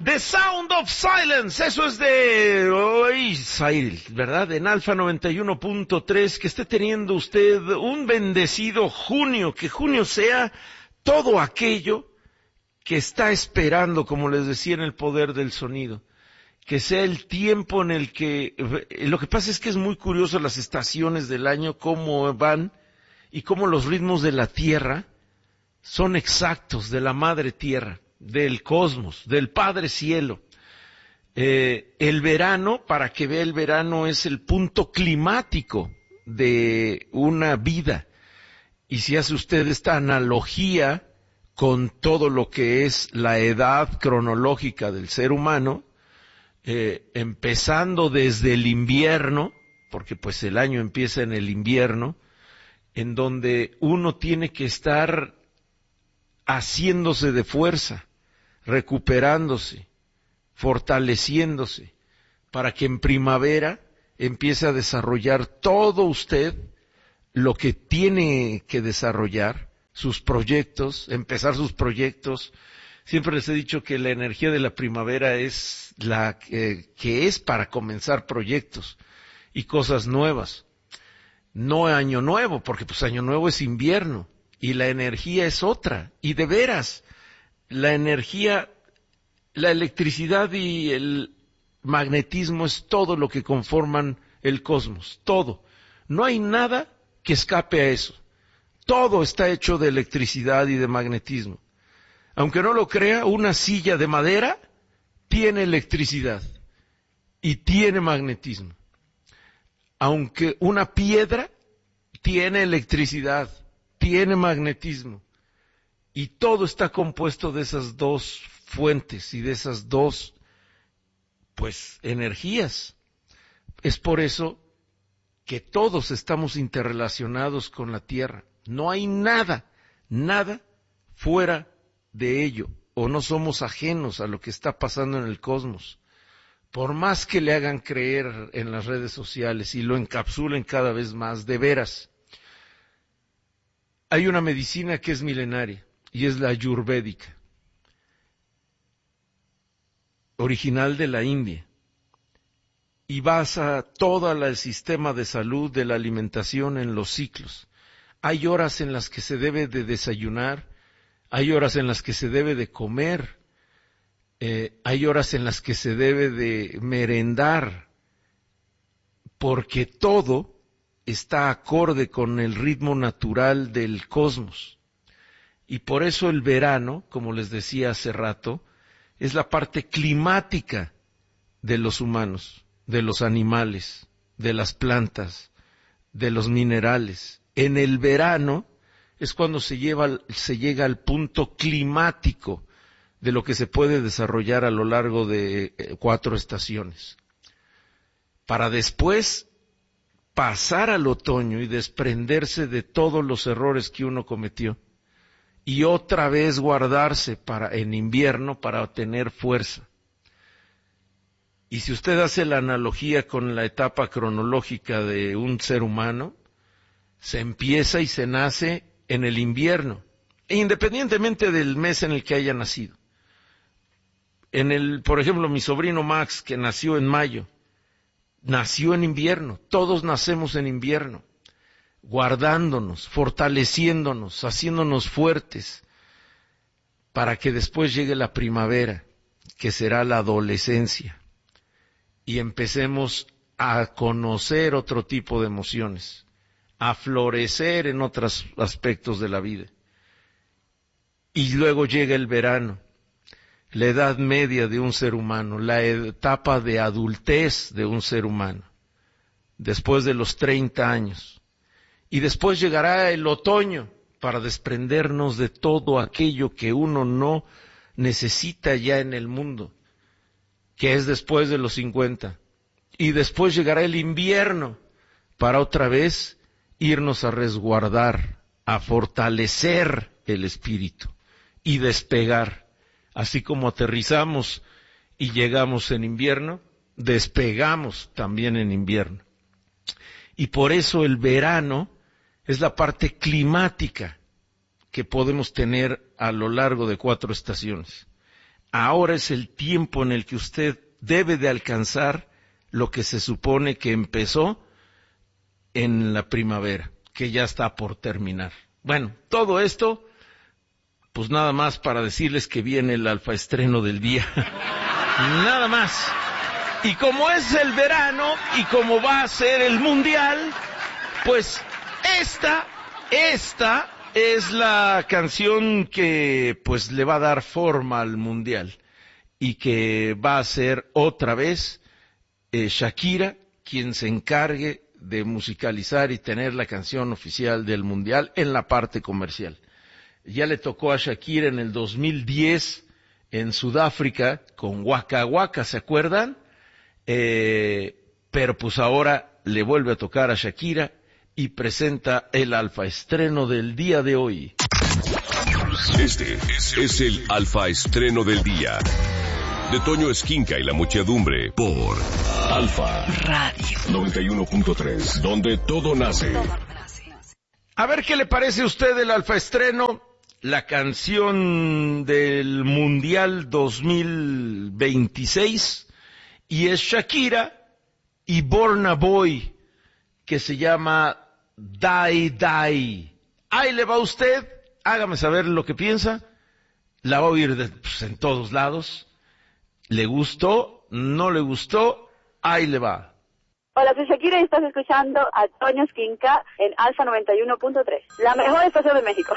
The Sound of Silence, eso es de Cyril, ¿verdad? En Alfa 91.3, que esté teniendo usted un bendecido junio, que junio sea todo aquello que está esperando, como les decía en el poder del sonido, que sea el tiempo en el que, lo que pasa es que es muy curioso las estaciones del año, cómo van y cómo los ritmos de la Tierra son exactos, de la Madre Tierra, del cosmos, del Padre Cielo. El verano, para que vea, el verano es el punto climático de una vida. Y si hace usted esta analogía con todo lo que es la edad cronológica del ser humano, empezando desde el invierno, porque pues el año empieza en el invierno, en donde uno tiene que estar haciéndose de fuerza, recuperándose, fortaleciéndose, para que en primavera empiece a desarrollar todo usted lo que tiene que desarrollar, sus proyectos, empezar sus proyectos. Siempre les he dicho que la energía de la primavera es la que es para comenzar proyectos y cosas nuevas. No año nuevo, porque pues año nuevo es invierno y la energía es otra. Y de veras, la energía, la electricidad y el magnetismo es todo lo que conforman el cosmos, todo. No hay nada que escape a eso. Todo está hecho de electricidad y de magnetismo. Aunque no lo crea, una silla de madera tiene electricidad y tiene magnetismo. Aunque una piedra tiene electricidad, tiene magnetismo. Y todo está compuesto de esas dos fuentes y de esas dos, pues, energías. Es por eso que todos estamos interrelacionados con la Tierra. No hay nada fuera de ello, o no somos ajenos a lo que está pasando en el cosmos. Por más que le hagan creer en las redes sociales y lo encapsulen cada vez más, de veras, hay una medicina que es milenaria, y es la ayurvédica, original de la India, y basa todo el sistema de salud de la alimentación en los ciclos. Hay horas en las que se debe de desayunar, hay horas en las que se debe de comer, hay horas en las que se debe de merendar, porque todo está acorde con el ritmo natural del cosmos. Y por eso el verano, como les decía hace rato, es la parte climática de los humanos, de los animales, de las plantas, de los minerales. En el verano es cuando se llega al punto climático de lo que se puede desarrollar a lo largo de 4 estaciones. Para después pasar al otoño y desprenderse de todos los errores que uno cometió. Y otra vez guardarse en invierno para tener fuerza. Y si usted hace la analogía con la etapa cronológica de un ser humano, se empieza y se nace en el invierno, independientemente del mes en el que haya nacido. Por ejemplo, mi sobrino Max, que nació en mayo, nació en invierno. Todos nacemos en invierno, guardándonos, fortaleciéndonos, haciéndonos fuertes, para que después llegue la primavera, que será la adolescencia, y empecemos a conocer otro tipo de emociones, a florecer en otros aspectos de la vida. Y luego llega el verano, la edad media de un ser humano, la etapa de adultez de un ser humano, después de los 30 años. Y después llegará el otoño para desprendernos de todo aquello que uno no necesita ya en el mundo, que es después de los 50. Y después llegará el invierno para otra vez irnos a resguardar, a fortalecer el espíritu y despegar. Así como aterrizamos y llegamos en invierno, despegamos también en invierno. Y por eso el verano es la parte climática que podemos tener a lo largo de 4 estaciones. ahora es el tiempo en el que usted debe de alcanzar lo que se supone que empezó en la primavera, que ya está por terminar. Bueno, todo esto, pues nada más para decirles que viene el alfa estreno del día. Nada más. Y como es el verano y como va a ser el mundial, pues esta es la canción que pues le va a dar forma al mundial y que va a ser otra vez Shakira quien se encargue de musicalizar y tener la canción oficial del mundial en la parte comercial. Ya le tocó a Shakira en el 2010 en Sudáfrica con Waka Waka, ¿se acuerdan? Pero pues ahora le vuelve a tocar a Shakira y presenta el alfa estreno del día de hoy. Este es el alfa estreno del día de Toño Esquinca y la muchedumbre por Alfa Radio 91.3, donde todo nace. A ver qué le parece a usted el alfa estreno, la canción del Mundial 2026, y es Shakira y Burna Boy, que se llama Die Die. Ahí le va usted, hágame saber lo que piensa, la va a oír en todos lados. ¿Le gustó? ¿No le gustó? Ahí le va. Hola, soy Shakira y estás escuchando a Toño Esquinca en Alfa 91.3, la mejor estación de México.